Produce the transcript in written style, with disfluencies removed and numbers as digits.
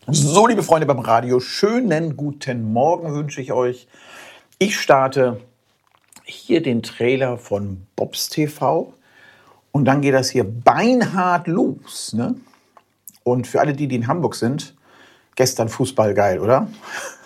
So, liebe Freunde beim Radio, schönen guten Morgen wünsche ich euch. Ich starte hier den Trailer von Bobs TV und dann geht das hier beinhart los. Ne? Und für alle, die in Hamburg sind, gestern Fußball geil, oder?